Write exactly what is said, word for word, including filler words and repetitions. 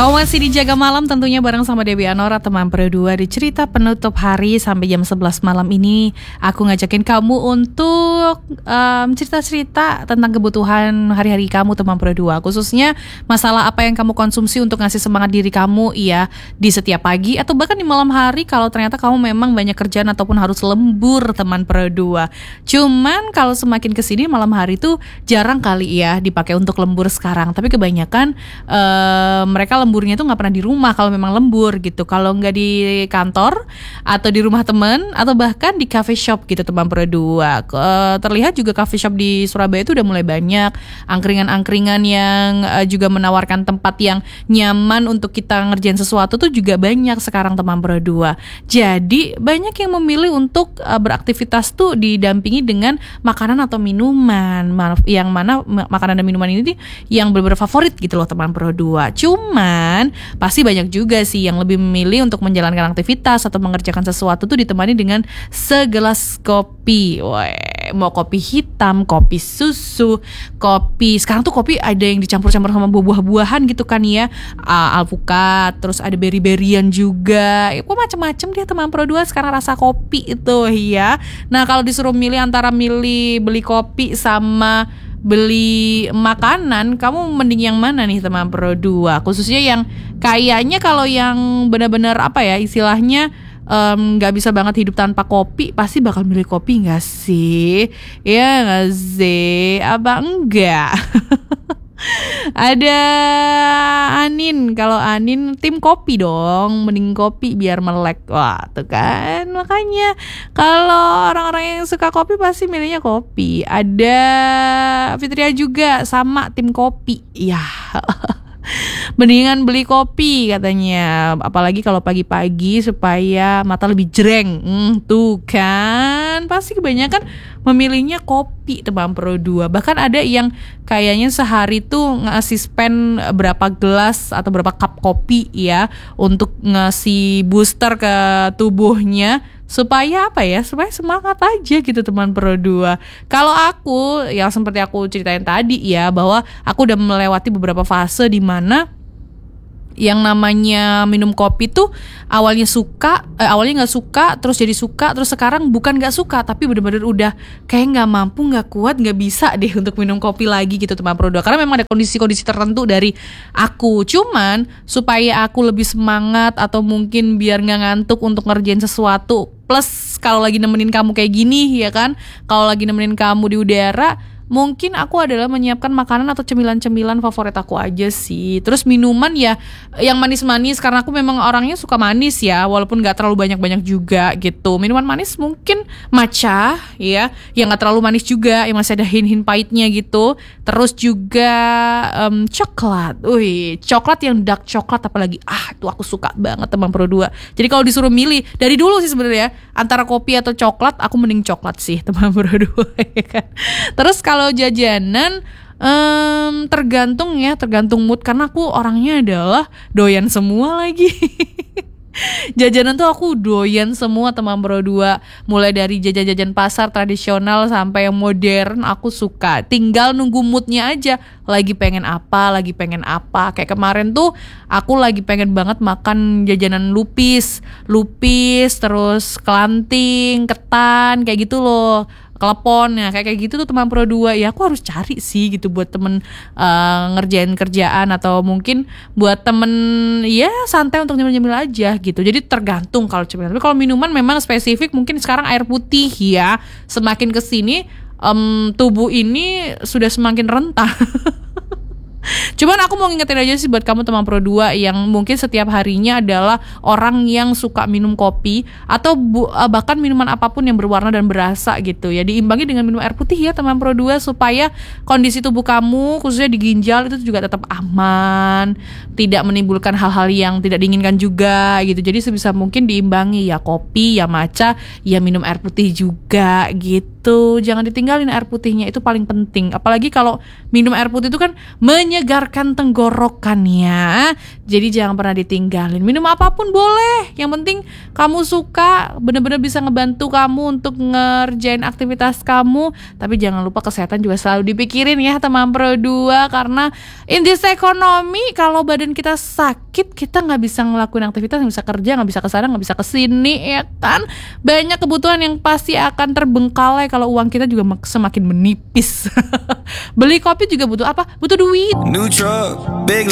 Kau masih dijaga malam tentunya bareng sama Debbie Anora, teman berdua di cerita penutup hari sampai jam sebelas malam ini. Aku ngajakin kamu untuk um, cerita-cerita tentang kebutuhan hari-hari kamu, teman berdua. Khususnya masalah apa yang kamu konsumsi untuk ngasih semangat diri kamu ya di setiap pagi atau bahkan di malam hari kalau ternyata kamu memang banyak kerjaan ataupun harus lembur, teman berdua. Cuman kalau semakin kesini malam hari tuh jarang kali ya dipakai untuk lembur sekarang. Tapi kebanyakan uh, mereka lemburnya tuh nggak pernah di rumah kalau memang lembur gitu. Kalau nggak di kantor atau di rumah temen atau bahkan di cafe shop gitu, teman berdua. Uh, terlihat juga cafe shop di Surabaya itu udah mulai banyak angkringan-angkringan yang uh, juga menawarkan tempat yang nyaman untuk kita ngerjain sesuatu tuh juga banyak sekarang, teman berdua. Jadi banyak yang memilih untuk uh, beraktivitas tuh didampingi dengan makanan atau minuman, yang mana makanan dan minuman ini yang benar-benar favorit gitu loh, teman berdua. Cuma pasti banyak juga sih yang lebih memilih untuk menjalankan aktivitas atau mengerjakan sesuatu tuh ditemani dengan segelas kopi. Weh, mau kopi hitam, kopi susu, kopi. Sekarang tuh kopi ada yang dicampur-campur sama buah-buahan gitu kan ya. Uh, alpukat, terus ada berry-berryan juga. Ya, kok macam-macam dia, teman berdua sekarang rasa kopi itu ya. Nah, kalau disuruh milih antara milih beli kopi sama beli makanan, kamu mending yang mana nih, teman berdua? Khususnya yang kayaknya kalau yang benar-benar apa ya istilahnya nggak um, bisa banget hidup tanpa kopi, pasti bakal milih kopi nggak sih? Ya nggak sih? Apa enggak? Ada Anin, kalau Anin tim kopi dong, mending kopi biar melek. Wah tuh kan, makanya kalau orang-orang yang suka kopi pasti milihnya kopi. Ada Fitria juga sama tim kopi. Ya mendingan beli kopi katanya, apalagi kalau pagi-pagi supaya mata lebih jreng. hmm, Tuh kan, pasti kebanyakan memilihnya kopi, teman berdua. Bahkan ada yang kayaknya sehari tuh ngasih spend berapa gelas atau berapa cup kopi ya untuk ngasih booster ke tubuhnya supaya apa ya, supaya semangat aja gitu, teman berdua. Kalau aku, yang seperti aku ceritain tadi ya, bahwa aku udah melewati beberapa fase di mana yang namanya minum kopi tuh awalnya suka, eh, awalnya nggak suka, terus jadi suka, terus sekarang bukan nggak suka, tapi benar-benar udah kayak nggak mampu, nggak kuat, nggak bisa deh untuk minum kopi lagi gitu, teman berdua. Karena memang ada kondisi-kondisi tertentu dari aku. Cuman supaya aku lebih semangat atau mungkin biar nggak ngantuk untuk ngerjain sesuatu. Plus kalau lagi nemenin kamu kayak gini ya kan, kalau lagi nemenin kamu di udara, mungkin aku adalah menyiapkan makanan atau cemilan-cemilan favorit aku aja sih. Terus minuman ya yang manis-manis, karena aku memang orangnya suka manis ya, walaupun gak terlalu banyak-banyak juga gitu. Minuman manis mungkin matcha ya, yang gak terlalu manis juga, yang masih ada hin-hin pahitnya gitu. Terus juga um, coklat. Wih, coklat yang dark coklat apalagi. Ah, itu aku suka banget, teman berdua. Jadi kalau disuruh milih dari dulu sih sebenarnya antara kopi atau coklat, aku mending coklat sih, teman berdua ya kan. Terus kalau Kalau jajanan um, tergantung ya, tergantung mood, karena aku orangnya adalah doyan semua lagi. Jajanan tuh aku doyan semua, teman berdua. Mulai dari jajan-jajan pasar tradisional sampai yang modern aku suka. Tinggal nunggu moodnya aja, lagi pengen apa, lagi pengen apa. Kayak kemarin tuh aku lagi pengen banget makan jajanan lupis, lupis terus kelanting, ketan, kayak gitu loh, telepon ya, kayak kayak gitu tuh, teman berdua. Ya aku harus cari sih gitu buat temen uh, ngerjain kerjaan atau mungkin buat temen ya santai untuk nyemil-nyemil aja gitu. Jadi tergantung kalau cemilan. Tapi kalau minuman memang spesifik mungkin sekarang air putih ya. Semakin kesini um, tubuh ini sudah semakin rentah. Cuman aku mau ngingetin aja sih buat kamu, teman berdua, yang mungkin setiap harinya adalah orang yang suka minum kopi atau bu, bahkan minuman apapun yang berwarna dan berasa gitu ya, diimbangi dengan minum air putih ya, teman berdua, supaya kondisi tubuh kamu khususnya di ginjal itu juga tetap aman, tidak menimbulkan hal-hal yang tidak diinginkan juga gitu. Jadi sebisa mungkin diimbangi ya kopi, ya matcha, ya minum air putih juga gitu. Jangan ditinggalin air putihnya, itu paling penting. Apalagi kalau minum air putih itu kan menyegarkan menyegarkan tenggorokan ya. Jadi jangan pernah ditinggalin. Minum apapun boleh. Yang penting kamu suka, benar-benar bisa ngebantu kamu untuk ngerjain aktivitas kamu. Tapi jangan lupa kesehatan juga selalu dipikirin ya teman Pro dua. Karena in this economy, kalau badan kita sakit, kita nggak bisa ngelakuin aktivitas, nggak bisa kerja, nggak bisa kesana, nggak bisa kesini, ya kan? Banyak kebutuhan yang pasti akan terbengkalai kalau uang kita juga semakin menipis. Beli kopi juga butuh apa? Butuh duit. New truck, big